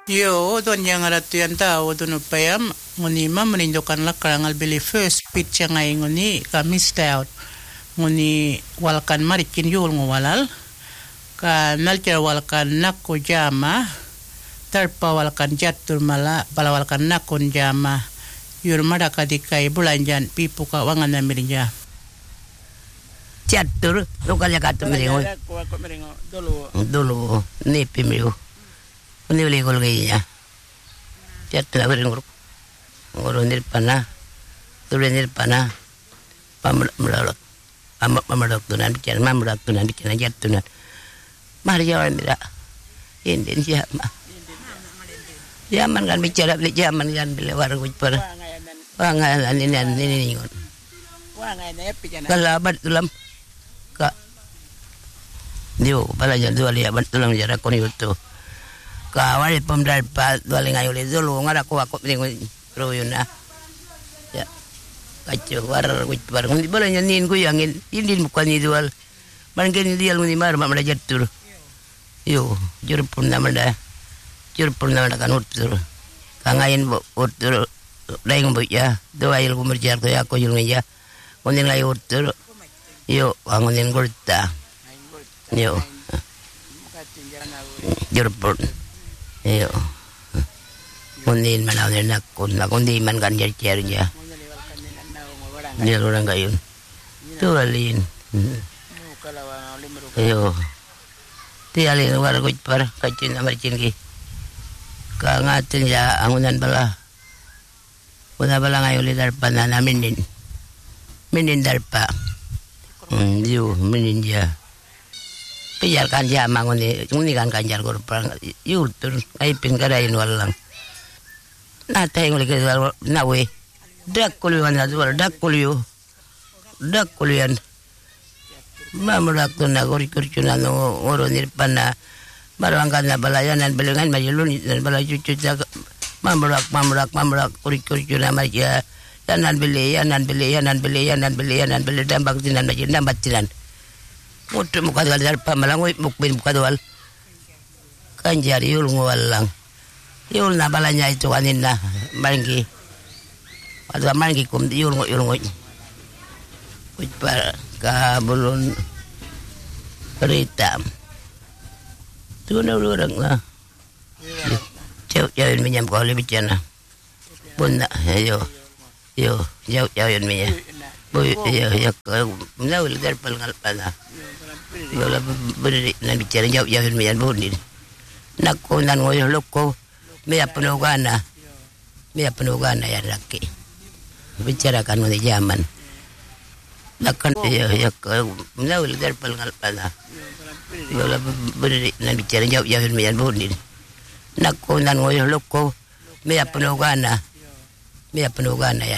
Yo, don yang ada tu yang tahu tu nupayam nguni ma menunjukkan lah karangal beli first pitch yang ay nguni kami stout nguni walkan marikin yul ngwalal ka nalcer walkan nakko jama tarpa walkan jatur mala pala walkan nakon jama yur madaka dikai bulanjan pipu ka wangan na mirinja Catur, lokal Jakarta meringo. Dulu, nipi meringo. Ini beli gol kayaknya. Catur lah meringo. Ngurun nirpana, turun nirpana, pamerlok, pamerlok tunan bicara, pamerlok tunan bicara jatunan. Mari jawab mira, Indin siapa? Zaman kan bicara beli zaman kan beli warung per. Wangan ini ngon. Wangan ya pijana. Kalabat tulam. Ka dio pala jan dua liya tulang jara koni itu ka wali pemdal pa dua lingayo le dulu ngara ko ako ning royuna ya kacu war wit par ngi bala nin ko yangin indin bukan dual mangken dial ngi mar ma tur yo jur purna mada kan utur kangain utur daing bu ya doa il kumerjar ko ya ko yul ngi ya konin ngai utur yo angonin gurta yo jurpun yo kunin manawin nakon di man kan jar ya dia orang gayun tu alin yo ti alin war guj par kacin amarcin ki ka ngatin ya angunan bala ngayon lidar panana minin darpa yo meninja pijarkan jama nguni kan kanjar korpan yutur ai pingkarain walang nata ngoli ke nawe dakuluan dakulian mamurak tu nagori kurcunan ngoronir pana barangkan na balayanan belengan majulun dan balai cucu mamurak kurcunan maja yanan beli dambak tinan majin dambat tinan mutu muka dal pamalangoy mukbin muka dal kanjar yul ngwalang yul na balanya itu kanin na margi ada margi kum yul ngoy par kabulun berita tu na orang lah jauh menyam kau lebih cina bunda yo jauh yun miya boy yo nawil garpal ngalpana wala beri na bicara jauh yun miya bunin nakunan ngoy loko miya penugana ya laki bicarakan ngoni zaman nakan yo nawil garpal ngalpana wala beri na bicara jauh yun miya bunin nakunan ngoy loko miya penugana ya